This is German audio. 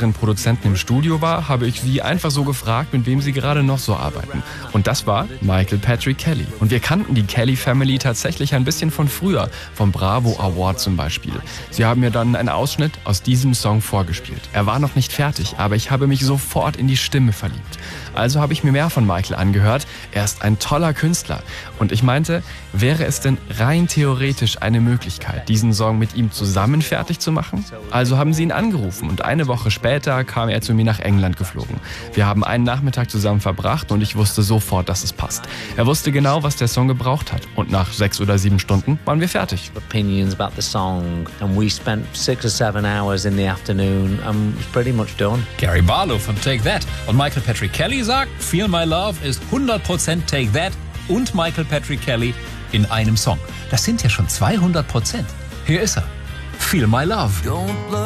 anderen Produzenten im Studio war, habe ich sie einfach so gefragt, mit wem sie gerade noch so arbeiten. Und das war Michael Patrick Kelly. Und wir kannten die Kelly Family tatsächlich ein bisschen von früher, vom Bravo Award zum Beispiel. Sie haben mir dann einen Ausschnitt aus diesem Song vorgespielt. Er war noch nicht fertig, aber ich habe mich sofort in die Stimme verliebt. Also habe ich mir mehr von Michael angehört. Er ist ein toller Künstler. Und ich meinte, wäre es denn rein theoretisch eine Möglichkeit, diesen Song mit ihm zusammen fertig zu machen? Also haben sie ihn angerufen und eine Woche später kam er zu mir nach England geflogen. Wir haben einen Nachmittag zusammen verbracht und ich wusste sofort, dass es passt. Er wusste genau, was der Song gebraucht hat. Und nach 6 oder 7 Stunden waren wir fertig. Opinions about the song and we spent 6 or 7 hours in the afternoon and it was pretty much done. Gary Barlow von Take That. Und Michael Patrick Kelly sagt, Feel My Love ist 100% Take That und Michael Patrick Kelly in einem Song. Das sind ja schon 200%. Hier ist er. Feel My Love.